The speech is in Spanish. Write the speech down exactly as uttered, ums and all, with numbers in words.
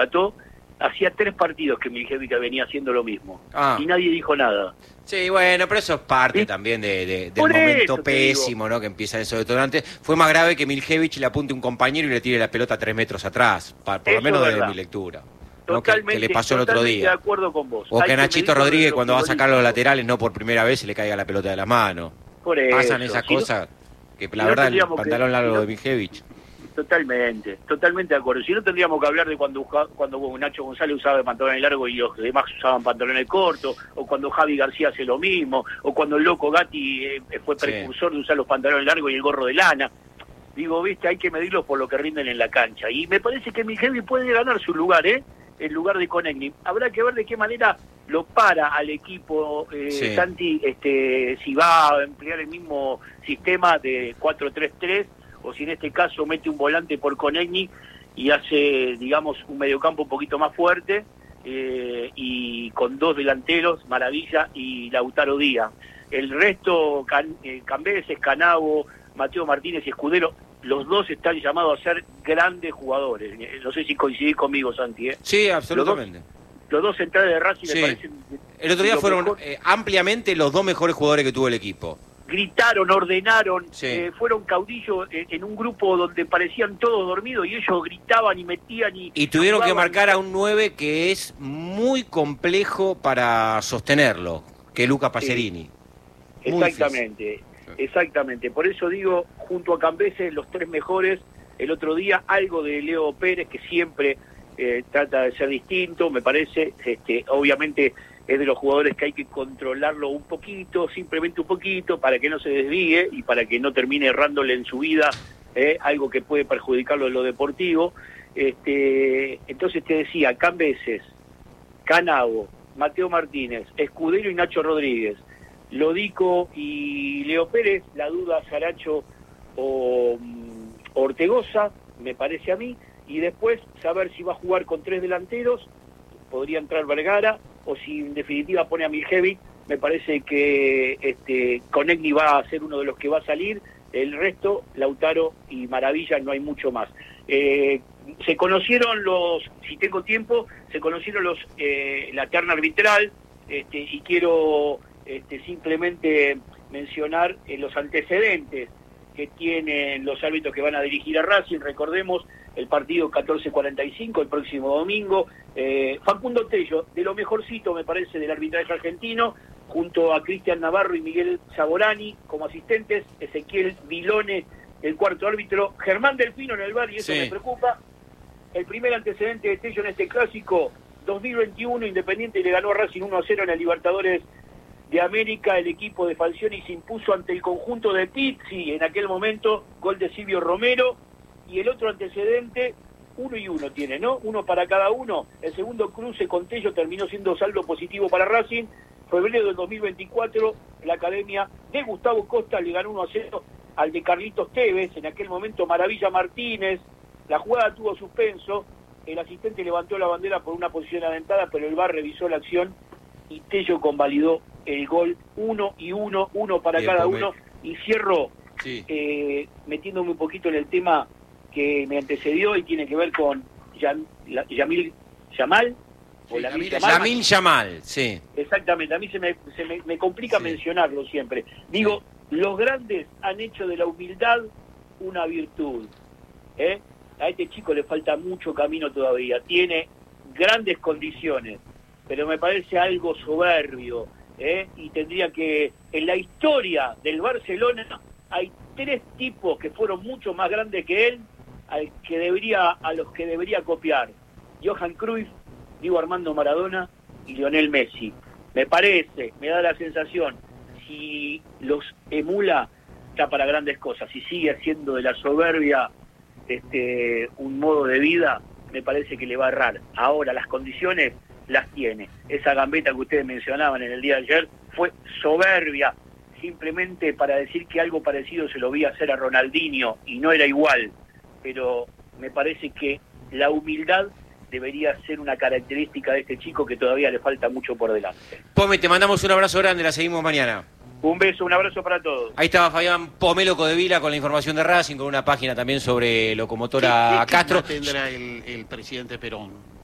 percató, hacía tres partidos que Miljevic venía haciendo lo mismo. Ah. Y nadie dijo nada. Sí, bueno, pero eso es parte ¿Sí? también de, de, del Por momento eso te pésimo, ¿no? Que empieza eso detonante. Fue más grave que Miljevic le apunte a un compañero y le tire la pelota tres metros atrás, pa- por lo Eso menos es desde verdad. mi lectura. ¿No? Que, Totalmente, que le pasó el otro totalmente día. de acuerdo con vos. O Hay que Nachito medirlo Rodríguez desde lo cuando va a sacar los futbolístico. laterales no por primera vez se le caiga la pelota de las manos. Por eso. Pasan esas Si no- cosas que la no verdad el tendríamos que- pantalón largo si no- de Miljevic. Totalmente, totalmente de acuerdo. Si no tendríamos que hablar de cuando cuando Nacho González usaba pantalones largos y los demás usaban pantalones cortos, o cuando Javi García hace lo mismo, o cuando el loco Gatti eh, fue precursor sí. de usar los pantalones largos y el gorro de lana. Digo, viste, hay que medirlos por lo que rinden en la cancha. Y me parece que Miljevic puede ganar su lugar, ¿eh? En lugar de Konechny. Habrá que ver de qué manera lo para al equipo eh, sí. Santi, este, si va a emplear el mismo sistema de cuatro tres tres, o si en este caso mete un volante por Konechny y hace, digamos, un mediocampo un poquito más fuerte, eh, y con dos delanteros, Maravilla y Lautaro Díaz. El resto, Can, eh, Cambeses, Canavo, Mateo Martínez y Escudero, los dos están llamados a ser grandes jugadores. No sé si coincidís conmigo, Santi, ¿eh? Sí, absolutamente. Los dos, los dos centrales de Racing sí. me parecen... El otro día fueron eh, ampliamente los dos mejores jugadores que tuvo el equipo. Gritaron, ordenaron, sí. eh, fueron caudillos en, en un grupo donde parecían todos dormidos y ellos gritaban y metían y... Y tuvieron jugaban. que marcar a un nueve que es muy complejo para sostenerlo, que es Luca Pacerini. Sí. Exactamente, exactamente. Por eso digo, junto a Cambeses, los tres mejores. El otro día algo de Leo Pérez, que siempre eh, trata de ser distinto, me parece, este, obviamente... es de los jugadores que hay que controlarlo un poquito, simplemente un poquito, para que no se desvíe y para que no termine errándole en su vida, eh, algo que puede perjudicarlo en lo deportivo. Este, entonces te decía, Cambeses, Canavo, Mateo Martínez, Escudero y Nacho Rodríguez, Lodico y Leo Pérez, la duda Saracho o um, Ortegoza, me parece a mí, y después saber si va a jugar con tres delanteros, podría entrar Vergara, o si en definitiva pone a Miljevic, me parece que este Konechny va a ser uno de los que va a salir, el resto, Lautaro y Maravilla, no hay mucho más. Eh, se conocieron los, si tengo tiempo, se conocieron los eh, la terna arbitral, este, y quiero este, simplemente mencionar eh, los antecedentes que tienen los árbitros que van a dirigir a Racing. Recordemos el partido catorce cuarenta y cinco, el próximo domingo. Eh, Facundo Tello, de lo mejorcito me parece del arbitraje argentino, junto a Cristian Navarro y Miguel Saborani como asistentes, Ezequiel Vilone, el cuarto árbitro, Germán Delfino en el bar, y eso sí. me preocupa. El primer antecedente de Tello en este clásico, dos mil veintiuno, Independiente le ganó a Racing uno a cero en el Libertadores de América. El equipo de Falcioni se impuso ante el conjunto de Pizzi, en aquel momento, gol de Silvio Romero. Y el otro antecedente, uno y uno tiene, ¿no? Uno para cada uno. El segundo cruce con Tello terminó siendo saldo positivo para Racing. Febrero del dos mil veinticuatro, la academia de Gustavo Costa le ganó uno a cero al de Carlitos Tevez. En aquel momento, Maravilla Martínez. La jugada tuvo suspenso. El asistente levantó la bandera por una posición adelantada, pero el V A R revisó la acción y Tello convalidó el gol. Uno y uno, uno para Bien, cada uno. Me... Y cierro sí. eh, metiéndome un poquito en el tema que me antecedió y tiene que ver con Yam, la, Yamil Yamal. Sí, Yamil Yamal. Yamil Yamal, sí. Exactamente, a mí se me, se me, me complica sí. mencionarlo siempre. Digo, sí. los grandes han hecho de la humildad una virtud. ¿eh? A este chico le falta mucho camino todavía. Tiene grandes condiciones, pero me parece algo soberbio. ¿eh? Y tendría que, en la historia del Barcelona, hay tres tipos que fueron mucho más grandes que él, al que debería, a los que debería copiar: Johan Cruyff, Diego Armando Maradona y Lionel Messi. Me parece, me da la sensación, si los emula, está para grandes cosas. Si sigue haciendo de la soberbia este un modo de vida, me parece que le va a errar. Ahora, las condiciones las tiene. Esa gambeta que ustedes mencionaban en el día de ayer fue soberbia, simplemente para decir que algo parecido se lo vi hacer a Ronaldinho y no era igual. Pero me parece que la humildad debería ser una característica de este chico, que todavía le falta mucho por delante. Pome, te mandamos un abrazo grande, la seguimos mañana. Un beso, un abrazo para todos. Ahí estaba Fabián Pomelo Codevila con la información de Racing, con una página también sobre Locomotora ¿Qué, qué Castro. tendrá el, el presidente Perón?